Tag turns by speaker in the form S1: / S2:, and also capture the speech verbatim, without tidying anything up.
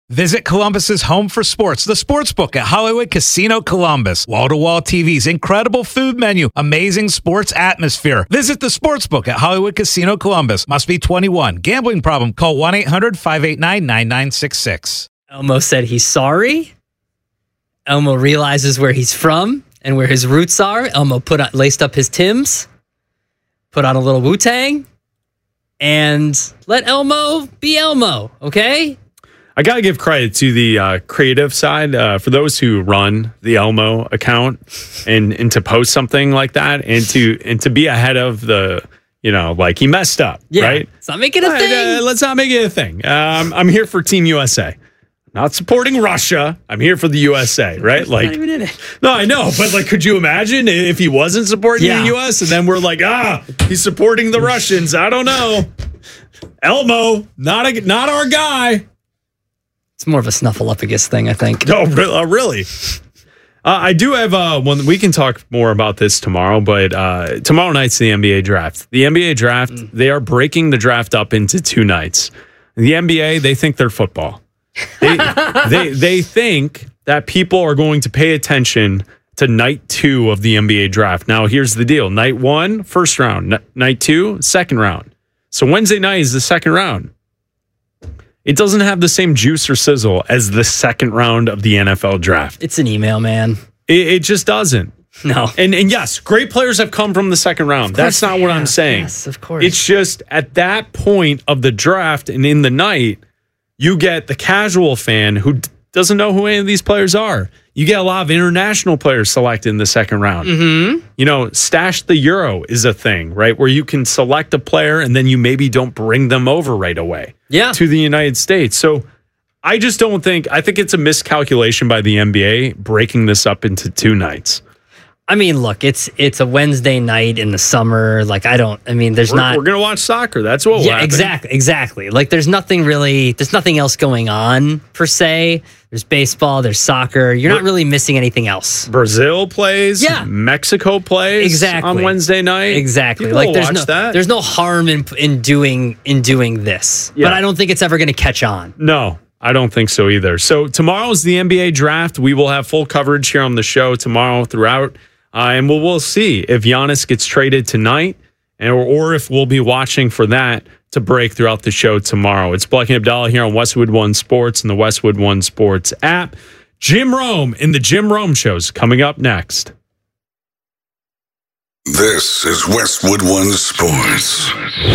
S1: Visit Columbus's home for sports, the Sportsbook at Hollywood Casino Columbus. Wall-to-wall T Vs, incredible food menu, amazing sports atmosphere. Visit the Sportsbook at Hollywood Casino Columbus. Must be twenty-one. Gambling problem? Call one eight hundred five eight nine nine nine six six.
S2: Elmo said he's sorry. Elmo realizes where he's from and where his roots are. Elmo put on, laced up his Timbs, put on a little Wu-Tang, and let Elmo be Elmo, okay?
S3: I got to give credit to the uh, creative side uh, for those who run the Elmo account and, and to post something like that and to and to be ahead of the, you know, like he messed up,
S2: yeah,
S3: right?
S2: Let's not make it a
S3: right,
S2: thing.
S3: Uh, let's not make it a thing. Um, I'm here for Team U S A. Not supporting Russia. I'm here for the U S A, right? Like,
S2: not even in it.
S3: No, I know, but like, could you imagine if he wasn't supporting
S2: yeah.
S3: the U S and then we're like, ah, he's supporting the Russians? I don't know. Elmo, not a, not our guy.
S2: It's more of a snuffleupagus thing, I think.
S3: Oh, uh, really? Uh, I do have uh, one. We can talk more about this tomorrow, but uh, tomorrow night's the N B A draft. The N B A draft, mm. they are breaking the draft up into two nights. The N B A, they think they're football. They, they, they think that people are going to pay attention to night two of the N B A draft. Now, here's the deal. Night one, first round. N- night two, second round. So Wednesday night is the second round. It doesn't have the same juice or sizzle as the second round of the N F L draft.
S2: It's an email, man.
S3: It, it just doesn't.
S2: No.
S3: And and yes, great players have come from the second round. That's not what I'm saying.
S2: Yes, of course.
S3: It's just at that point of the draft and in the night, you get the casual fan who d- doesn't know who any of these players are. You get a lot of international players selected in the second round.
S2: Mm-hmm.
S3: You know, stash the Euro is a thing, right? Where you can select a player and then you maybe don't bring them over right away
S2: yeah.
S3: to the United States. So I just don't think, I think it's a miscalculation by the N B A breaking this up into two nights.
S2: I mean, look, it's it's a Wednesday night in the summer. Like, I don't, I mean, there's
S3: we're,
S2: not.
S3: We're going to watch soccer. That's what will
S2: Yeah,
S3: happen.
S2: exactly, exactly. Like, there's nothing really, there's nothing else going on, per se. There's baseball, there's soccer. You're not really missing anything else.
S3: Brazil plays.
S2: Yeah.
S3: Mexico plays
S2: exactly.
S3: on Wednesday night.
S2: Exactly.
S3: People
S2: like,
S3: will
S2: there's
S3: watch
S2: no,
S3: that.
S2: there's no harm in in doing in doing this.
S3: Yeah.
S2: But I don't think it's ever going to catch on.
S3: No. I don't think so either. So tomorrow's the N B A draft. We will have full coverage here on the show tomorrow throughout. Uh, and we'll, we'll see if Giannis gets traded tonight and, or, or if we'll be watching for that to break throughout the show tomorrow. It's Black and Abdallah here on Westwood One Sports and the Westwood One Sports app. Jim Rome in the Jim Rome Show's coming up next.
S4: This is Westwood One Sports.